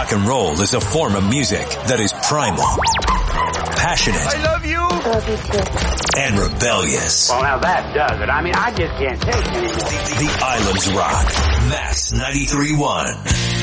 Rock and roll is a form of music that is primal, passionate, I love you. Love you too. and rebellious. Well, now that does it. I mean, I just can't take it anymore. The Islands Rock. Max 93.1.